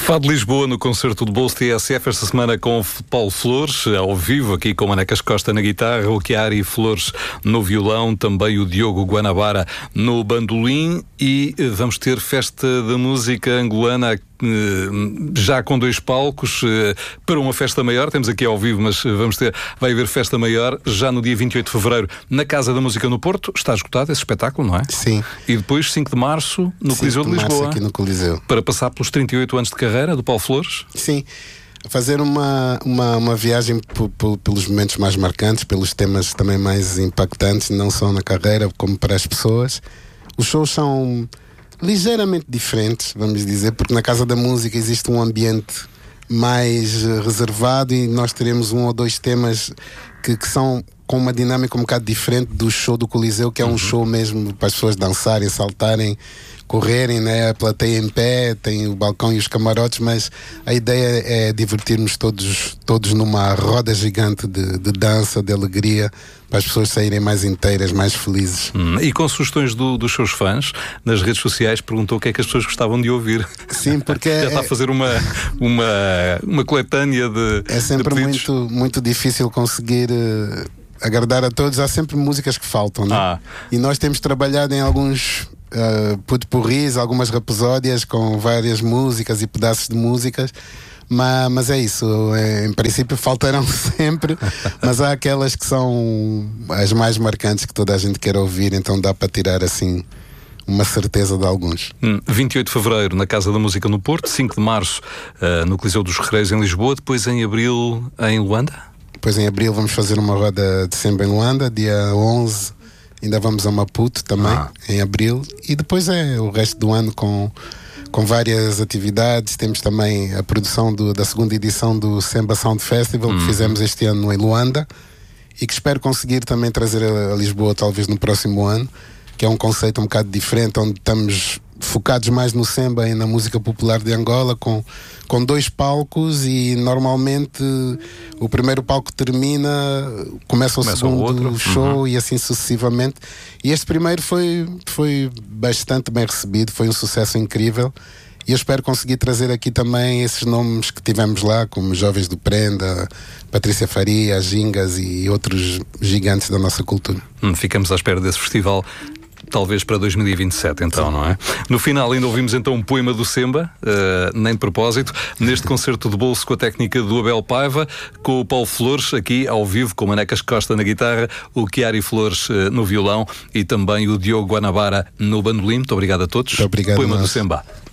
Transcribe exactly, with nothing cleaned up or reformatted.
Fado Lisboa no concerto do Bolso T S F esta semana com Paulo Flores, ao vivo aqui com Manecas Costa na guitarra, o Chiari Flores no violão, também o Diogo Guanabara no bandolim, e vamos ter festa da música angolana já com dois palcos para uma festa maior. Temos aqui ao vivo, mas vamos ter, vai haver festa maior já no dia vinte e oito de fevereiro na Casa da Música no Porto. Está esgotado esse espetáculo, não é? Sim. E depois cinco de março no Coliseu de Lisboa, aqui no Coliseu, para passar pelos trinta e oito anos de carreira do Paulo Flores. Sim, fazer uma, uma, uma viagem p- p- pelos momentos mais marcantes, pelos temas também mais impactantes, não só na carreira como para as pessoas. Os shows são ligeiramente diferentes, vamos dizer, porque na Casa da Música existe um ambiente mais uh, reservado, e nós teremos um ou dois temas que, que são com uma dinâmica um bocado diferente do show do Coliseu, que é um uhum. show mesmo para as pessoas dançarem, saltarem, correrem, né? A plateia em pé, tem o balcão e os camarotes, mas a ideia é divertirmos todos, todos numa roda gigante de, de dança, de alegria, para as pessoas saírem mais inteiras, mais felizes. Hum, e com sugestões do, dos seus fãs, nas redes sociais, perguntou o que é que as pessoas gostavam de ouvir. Sim, porque já é, está a fazer uma, uma, uma coletânea de É sempre de muito, muito difícil conseguir uh, agradar a todos. Há sempre músicas que faltam, né? Ah. E nós temos trabalhado em alguns uh, put-pourris, algumas rapsódias com várias músicas e pedaços de músicas. Mas, mas é isso, em princípio faltarão sempre, mas há aquelas que são as mais marcantes que toda a gente quer ouvir, então dá para tirar assim uma certeza de alguns. Hum, vinte e oito de fevereiro na Casa da Música no Porto, cinco de março uh, no Coliseu dos Recreios em Lisboa, depois em abril em Luanda? Depois em abril vamos fazer uma roda de samba em Luanda, dia onze ainda vamos a Maputo também, ah. em abril, e depois é o resto do ano com... com várias atividades. Temos também a produção do, da segunda edição do Semba Sound Festival, uhum. que fizemos este ano em Luanda, e que espero conseguir também trazer a, a Lisboa talvez no próximo ano, que é um conceito um bocado diferente, onde estamos focados mais no Semba e na música popular de Angola, com, com dois palcos, e normalmente o primeiro palco termina, começa o começa segundo o outro. show, uhum. e assim sucessivamente. E este primeiro foi, foi bastante bem recebido, foi um sucesso incrível, e eu espero conseguir trazer aqui também esses nomes que tivemos lá, como Jovens do Prenda, Patrícia Faria, Gingas e outros gigantes da nossa cultura. Hum, ficamos à espera desse festival, talvez para dois mil e vinte e sete, então, não é? No final ainda ouvimos então um poema do Semba, uh, nem de propósito, neste concerto de bolso com a técnica do Abel Paiva, com o Paulo Flores aqui ao vivo, com Manecas Costa na guitarra, o Chiari Flores uh, no violão e também o Diogo Guanabara no bandolim. Muito obrigado a todos. Muito obrigado. Poema do Semba.